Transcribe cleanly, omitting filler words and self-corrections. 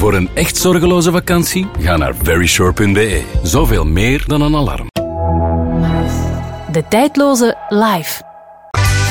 Voor een echt zorgeloze vakantie, ga naar Verysure.be. Zoveel meer dan een alarm. De tijdloze live.